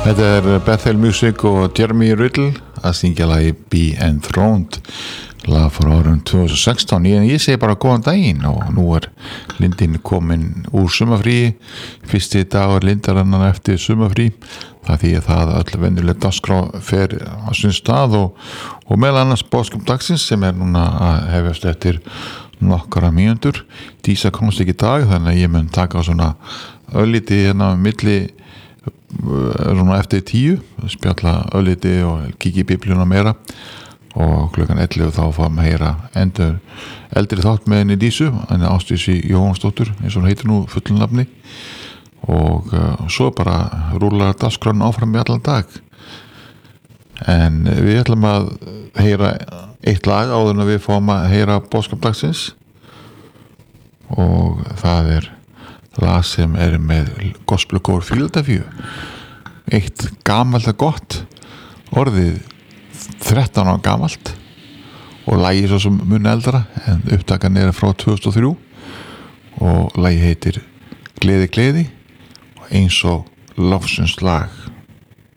Þetta Bethel Music og Jeremy Riddle að syngja lagi Be Enthroned, lag frá árun 2016. Ég segi bara góðan daginn og nú Lindin komin úr sumafrí, fyrsti dagur Lindarinnar eftir sumafrí. Það því að það öll venjuleg dagskrá fer á sinn stað og meðal annars boðskap dagsins sem núna að hefjast eftir nokkra mínútur. Dísa komst ekki í dag, þannig að ég mun taka svona örlítið milli svona eftir 10, spjalla örlítið og kíkja í biblíuna meira og klukkan 11 þá fáum að heyra eldri þátt með henni Dísu, henni Ásdísi Jóhannsdóttur eins og hún heitir nú fullum nafni og svo bara rúlar dagskráin áfram í allan dag. En við ætlum að heyra eitt lag áður en við fáum að heyra boðskap dagsins og það lag sem með gospelkór Philadelphia, eitt gamalt gott, orðið 13 ára gamalt og lagið svo sem mun eldra en upptakan frá 2003 og lagið heitir Gleði, gleði eins og lofsins lag.